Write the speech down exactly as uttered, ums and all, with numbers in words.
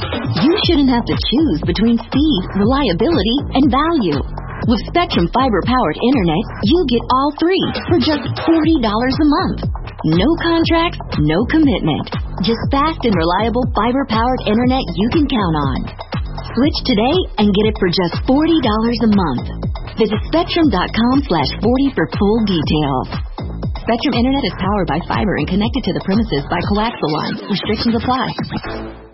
You shouldn't have to choose between speed, reliability, and value. With Spectrum fiber-powered internet, you get all three for just forty dollars a month. No contracts, no commitment. Just fast and reliable fiber-powered internet you can count on. Switch today and get it for just forty dollars a month. Visit Spectrum.com slash 40 for full details. Spectrum Internet is powered by fiber and connected to the premises by coaxial lines. Restrictions apply.